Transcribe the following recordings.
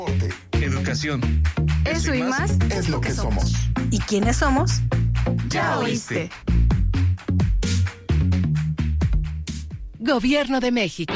Educación. Eso y más es lo que somos. ¿Y quiénes somos? Ya oíste. Gobierno de México.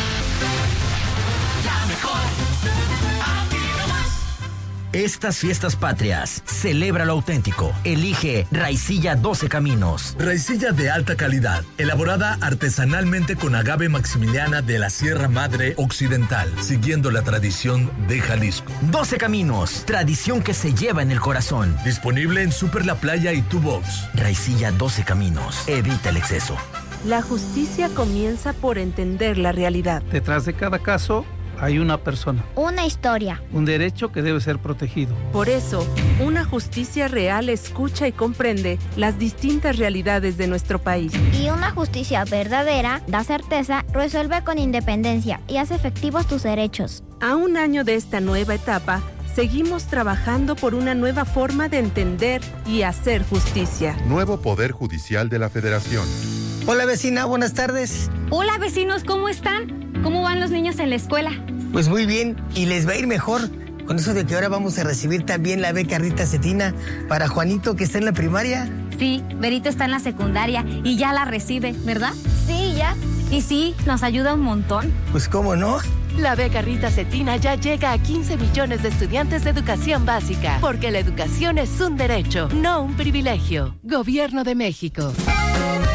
Estas fiestas patrias, celebra lo auténtico. Elige Raicilla 12 Caminos. Raicilla de alta calidad, elaborada artesanalmente con agave maximiliana de la Sierra Madre Occidental, siguiendo la tradición de Jalisco. 12 Caminos, tradición que se lleva en el corazón. Disponible en Super La Playa y Tu Box. Raicilla 12 Caminos, evita el exceso. La justicia comienza por entender la realidad. Detrás de cada caso hay una persona. Una historia. Un derecho que debe ser protegido. Por eso, una justicia real escucha y comprende las distintas realidades de nuestro país. Y una justicia verdadera da certeza, resuelve con independencia y hace efectivos tus derechos. A un año de esta nueva etapa, seguimos trabajando por una nueva forma de entender y hacer justicia. Nuevo Poder Judicial de la Federación. Hola vecina, buenas tardes. Hola vecinos, ¿cómo están? ¿Cómo van los niños en la escuela? Pues muy bien, y les va a ir mejor con eso de que ahora vamos a recibir también la beca Rita Cetina para Juanito que está en la primaria. Sí, Berito está en la secundaria y ya la recibe, ¿verdad? Sí, ya. Y sí, nos ayuda un montón. Pues cómo no. La beca Rita Cetina ya llega a 15 millones de estudiantes de educación básica, porque la educación es un derecho, no un privilegio. Gobierno de México.